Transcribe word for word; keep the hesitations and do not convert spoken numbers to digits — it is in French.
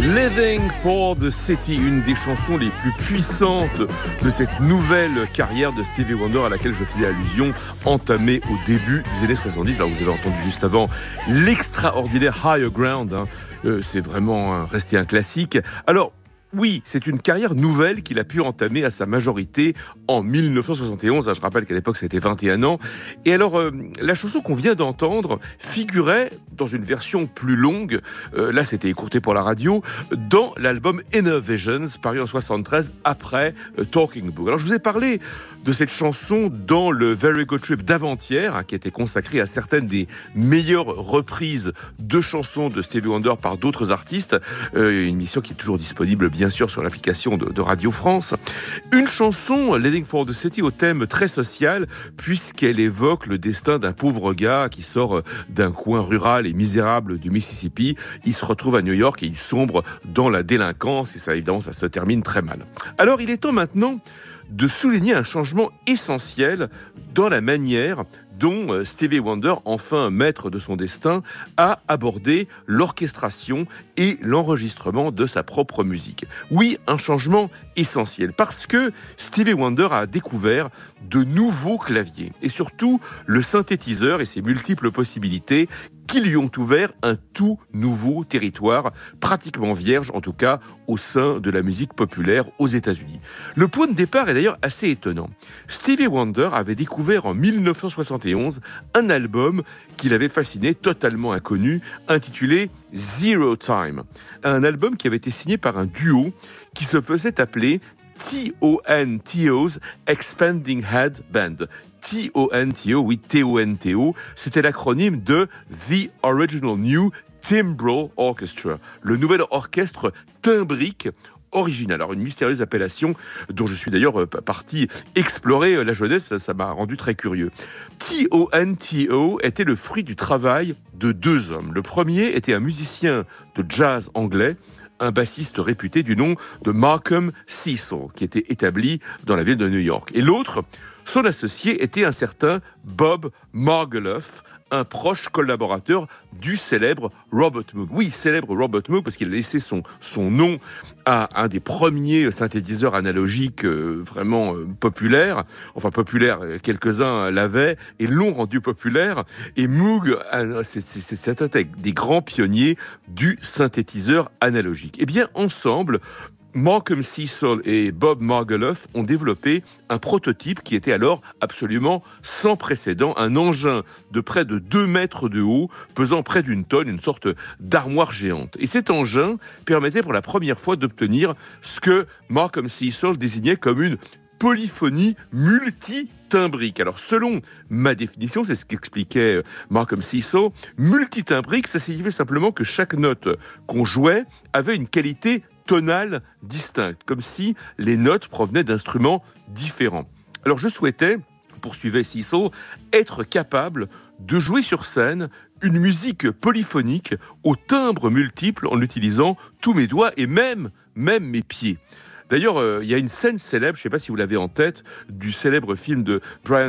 Living for the City, une des chansons les plus puissantes de cette nouvelle carrière de Stevie Wonder à laquelle je faisais allusion, entamée au début des années soixante-dix. Alors vous avez entendu juste avant l'extraordinaire Higher Ground, hein. euh, c'est vraiment euh, resté un classique. Alors, oui, c'est une carrière nouvelle qu'il a pu entamer à sa majorité en dix-neuf cent soixante et onze. Je rappelle qu'à l'époque, c'était vingt et un ans. Et alors, euh, la chanson qu'on vient d'entendre figurait dans une version plus longue, euh, là c'était écourté pour la radio, dans l'album Inner Visions, paru en soixante-treize, après euh, Talking Book. Alors, je vous ai parlé de cette chanson dans le Very Good Trip d'avant-hier, hein, qui était consacré à certaines des meilleures reprises de chansons de Stevie Wonder par d'autres artistes. Euh, une émission qui est toujours disponible, bien sûr, sur l'application de, de Radio France. Une chanson, Living for the City, au thème très social, puisqu'elle évoque le destin d'un pauvre gars qui sort d'un coin rural et misérable du Mississippi. Il se retrouve à New York et il sombre dans la délinquance, et ça, évidemment, ça se termine très mal. Alors, il est temps maintenant de souligner un changement essentiel dans la manière dont Stevie Wonder, enfin maître de son destin, a abordé l'orchestration et l'enregistrement de sa propre musique. Oui, un changement essentiel, parce que Stevie Wonder a découvert de nouveaux claviers, et surtout le synthétiseur et ses multiples possibilités qui lui ont ouvert un tout nouveau territoire, pratiquement vierge en tout cas, au sein de la musique populaire aux États-Unis. Le point de départ est d'ailleurs assez étonnant. Stevie Wonder avait découvert en dix-neuf cent soixante et onze un album qui l'avait fasciné, totalement inconnu, intitulé Zero Time. Un album qui avait été signé par un duo qui se faisait appeler T O N T O's Expanding Head Band. T O N T O, oui, T O N T O, c'était l'acronyme de The Original New Timbral Orchestra, le nouvel orchestre timbrique original. Alors, une mystérieuse appellation dont je suis d'ailleurs parti explorer la jeunesse, ça, ça m'a rendu très curieux. T O N T O était le fruit du travail de deux hommes. Le premier était un musicien de jazz anglais, un bassiste réputé du nom de Malcolm Cecil, qui était établi dans la ville de New York. Et l'autre, son associé, était un certain Bob Margouleff, un proche collaborateur du célèbre Robert Moog. Oui, célèbre Robert Moog, parce qu'il a laissé son, son nom à un des premiers synthétiseurs analogiques euh, vraiment euh, populaires. Enfin, populaires, quelques-uns l'avaient et l'ont rendu populaire. Et Moog, euh, c'est, c'est, c'est un des grands pionniers du synthétiseur analogique. Eh bien, ensemble, Malcolm Cecil et Bob Margouleff ont développé un prototype qui était alors absolument sans précédent, un engin de près de deux mètres de haut, pesant près d'une tonne, une sorte d'armoire géante. Et cet engin permettait pour la première fois d'obtenir ce que Malcolm Cecil désignait comme une polyphonie multitimbrique. Alors, selon ma définition, c'est ce qu'expliquait Malcolm Cecil, multitimbrique, ça signifiait simplement que chaque note qu'on jouait avait une qualité tonale distincte, comme si les notes provenaient d'instruments différents. Alors, je souhaitais, poursuivait Cecil, être capable de jouer sur scène une musique polyphonique aux timbres multiples en utilisant tous mes doigts et même, même mes pieds. D'ailleurs, euh, il y a une scène célèbre, je ne sais pas si vous l'avez en tête, du célèbre film de Brian